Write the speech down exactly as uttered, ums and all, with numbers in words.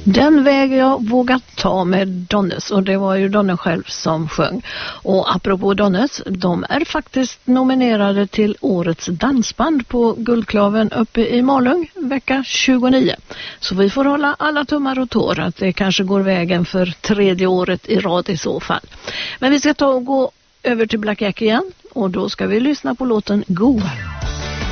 Den väg jag vågat ta med Donnes, och det var ju Donne själv som sjöng. Och apropå Donnes, de är faktiskt nominerade till årets dansband på Guldklaven uppe i Malung vecka tjugonio. Så vi får hålla alla tummar och tår att det kanske går vägen för tredje året i rad i så fall. Men vi ska ta och gå över till Black Jack igen, och då ska vi lyssna på låten Go.